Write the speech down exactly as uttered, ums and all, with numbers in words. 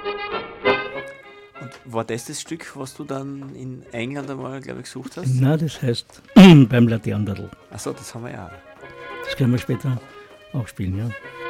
Und war das das Stück, was du dann in England einmal, glaube ich, gesucht hast? Nein, das heißt beim Laternenbadel. Achso, das haben wir ja auch. Das können wir später auch spielen, ja.